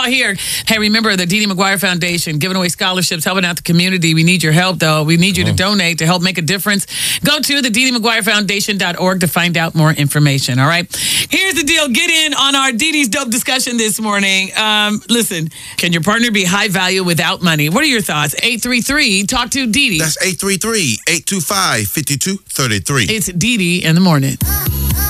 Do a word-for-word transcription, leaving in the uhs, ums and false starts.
here. Hey, remember the Dee Dee McGuire Foundation giving away scholarships, helping out the community. We need your help, though. We need you to donate to help make a difference. Go to the Dee Dee McGuire Foundation dot org to find out more information, all right? Here's the deal. Get in on our Dee Dee's Dope discussion this morning. Um, listen, can your partner be high value without money? What are your thoughts? eight three three, talk to Dee Dee. That's eight three three, eight two five, five two three three. It's Dee Dee in the morning.